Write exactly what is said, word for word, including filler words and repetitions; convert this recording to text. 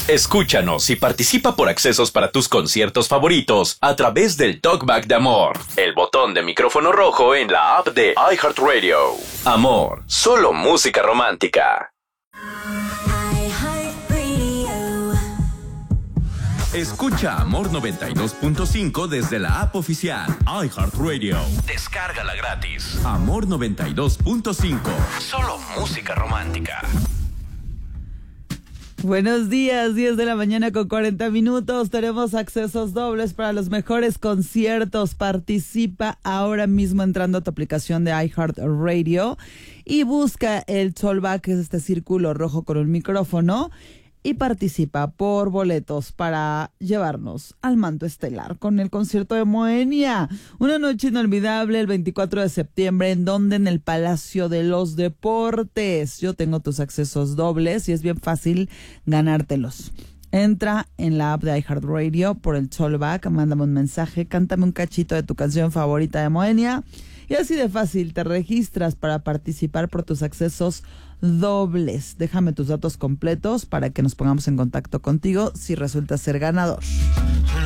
Escúchanos y participa por accesos para tus conciertos favoritos a través del Talkback de Amor, el botón de micrófono rojo en la app de iHeartRadio. Amor, solo música romántica. Escucha Amor noventa y dos punto cinco desde la app oficial iHeartRadio. Descárgala gratis. Amor noventa y dos punto cinco. Solo música romántica. Buenos días, diez de la mañana con cuarenta minutos. Tenemos accesos dobles para los mejores conciertos. Participa ahora mismo entrando a tu aplicación de iHeartRadio y busca el Talkback, que es este círculo rojo con un micrófono, y participa por boletos para llevarnos al manto estelar con el concierto de Moenia. Una noche inolvidable el veinticuatro de septiembre, en donde en el Palacio de los Deportes. Yo tengo tus accesos dobles y es bien fácil ganártelos. Entra en la app de iHeartRadio por el Talkback, mándame un mensaje, cántame un cachito de tu canción favorita de Moenia y así de fácil te registras para participar por tus accesos dobles. Déjame tus datos completos para que nos pongamos en contacto contigo si resulta ser ganador.